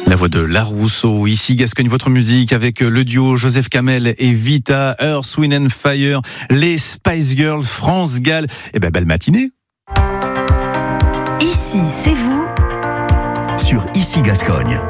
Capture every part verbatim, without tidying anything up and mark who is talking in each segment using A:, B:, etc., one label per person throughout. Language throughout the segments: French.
A: La voix de La Rousseau, ici Gascogne, votre musique avec le duo Joseph Kamel et Vita, Earth, Wind and Fire, les Spice Girls, France Gall. Eh ben, belle matinée.
B: Ici, c'est vous.
C: Sur Ici Gascogne.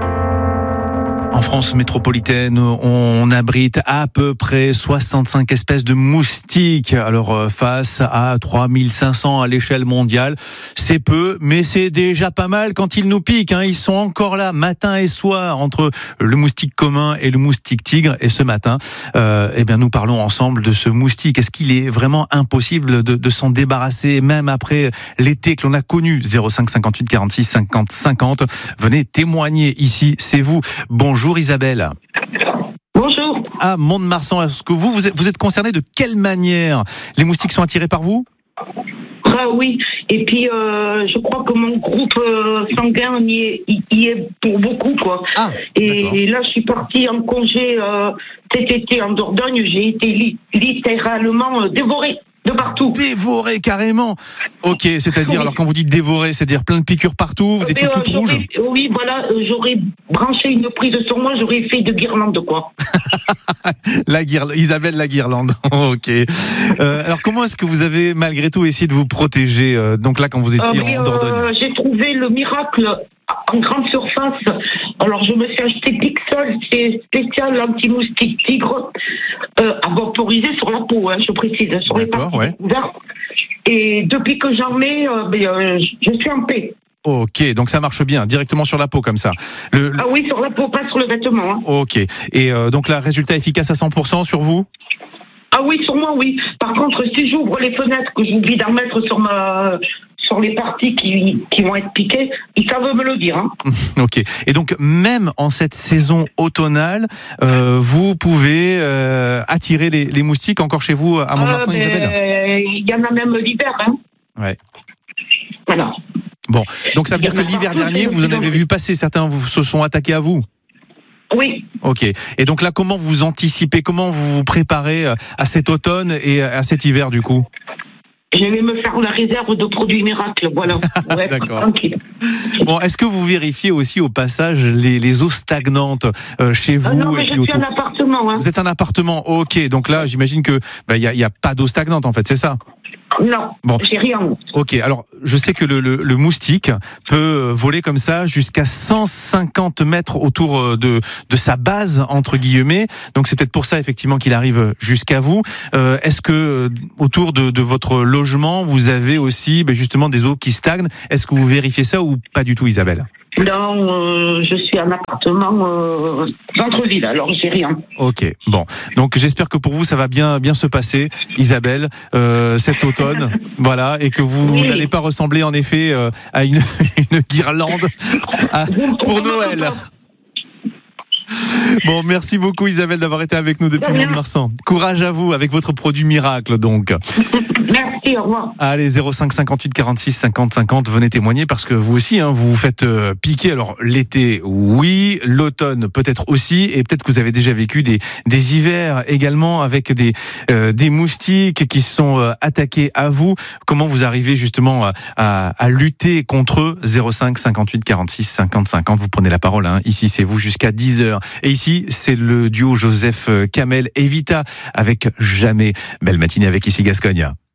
A: En France métropolitaine, on abrite à peu près soixante-cinq espèces de moustiques. Alors, face à trois mille cinq cents à l'échelle mondiale, c'est peu, mais c'est déjà pas mal quand ils nous piquent. Hein. Ils sont encore là, matin et soir, entre le moustique commun et le moustique tigre. Et ce matin, euh, eh bien, nous parlons ensemble de ce moustique. Est-ce qu'il est vraiment impossible de, de s'en débarrasser, même après l'été que l'on a connu? zéro cinq cinquante-huit quarante-six cinquante cinquante. Venez témoigner ici, c'est vous. Bonjour. Bonjour Isabelle.
D: Bonjour.
A: À Mont-de-Marsan, est-ce que vous, vous êtes, vous êtes concerné de quelle manière? Les moustiques sont attirés par vous?
D: Ah oui, et puis euh, je crois que mon groupe euh, sanguin y est, y est pour beaucoup, quoi.
A: Ah,
D: et, et là, je suis partie en congé euh, cet été en Dordogne, j'ai été li- littéralement euh, dévorée. De partout.
A: Dévoré carrément. Ok, c'est-à-dire, oui. Alors quand vous dites dévoré, c'est-à-dire plein de piqûres partout, vous étiez
D: euh,
A: toute rouge.
D: Oui, voilà, euh, j'aurais branché une prise sur moi, j'aurais fait de guirlande, quoi.
A: la guirlande, Isabelle la guirlande. Ok. Euh, alors comment est-ce que vous avez malgré tout essayé de vous protéger euh, donc là quand vous étiez euh, en Dordogne?
D: euh, J'ai trouvé le miracle en grande surface. Alors je me suis acheté Pixol, c'est spécial anti-moustique tigre, euh, à vaporiser sur la peau, hein, je précise, sur les parties
A: ouais.
D: ouvertes. Et depuis que j'en mets, euh, ben, euh, je suis en paix.
A: Ok, donc ça marche bien, directement sur la peau comme ça. Le, le...
D: Ah oui, sur la peau, pas sur le vêtement. Hein.
A: Ok, et euh, donc là, résultat efficace à cent pour cent sur vous?
D: Ah oui, sur moi, oui. Par contre, si j'ouvre les fenêtres, que j'oublie d'en mettre sur ma... sur les parties qui, qui vont être piquées, ils savent me le dire. Hein.
A: Ok. Et donc, même en cette saison automnale, euh, vous pouvez euh, attirer les, les moustiques encore chez vous à Mont-de-Marsan, euh, Isabelle?
D: Il y en a même l'hiver. Hein.
A: Ouais.
D: Voilà.
A: Bon, donc ça veut dire que l'hiver dernier, vous en avez vu passer, certains vous se sont attaqués à vous?
D: Oui.
A: Ok. Et donc là, comment vous anticipez, comment vous vous préparez à cet automne et à cet hiver du coup?
D: Je vais me faire la réserve de produits miracles, voilà. Ouais,
A: d'accord.
D: Tranquille.
A: Bon, est-ce que vous vérifiez aussi au passage les, les eaux stagnantes euh, chez vous?
D: euh, Non, mais
A: et
D: je suis un appartement. Hein.
A: Vous êtes un appartement, ok. Donc là, j'imagine que bah, y a, y a pas d'eau stagnante en fait, c'est ça?
D: Non, bon. J'ai rien.
A: Ok, alors je sais que le, le, le moustique peut voler comme ça jusqu'à cent cinquante mètres autour de, de sa base, entre guillemets. Donc c'est peut-être pour ça effectivement qu'il arrive jusqu'à vous. Euh, est-ce que autour de, de votre logement, vous avez aussi ben, justement des eaux qui stagnent? Est-ce que vous vérifiez ça ou pas du tout, Isabelle?
D: Non, euh, je suis un appartement euh, centre-ville, alors j'ai rien.
A: Ok, bon. Donc j'espère que pour vous ça va bien bien se passer, Isabelle, euh, cet automne, voilà, et que vous oui. n'allez pas ressembler en effet euh, à une, une guirlande à, pour Noël. Bon, merci beaucoup Isabelle d'avoir été avec nous depuis Mont-de-Marsan. Courage à vous avec votre produit miracle donc.
D: Merci, au revoir.
A: Allez, zéro cinq cinquante-huit quarante-six cinquante cinquante, venez témoigner parce que vous aussi, hein, vous vous faites euh, piquer. Alors l'été, oui, l'automne peut-être aussi, et peut-être que vous avez déjà vécu des, des hivers également avec des, euh, des moustiques qui sont euh, attaqués à vous. Comment vous arrivez justement à, à, à lutter contre eux? zéro cinq cinquante-huit quarante-six cinquante cinquante, vous prenez la parole, hein. Ici c'est vous jusqu'à dix heures. Et ici, c'est le duo Joseph Kamel et Vita avec Jamais. Belle matinée avec Ici Gascogne.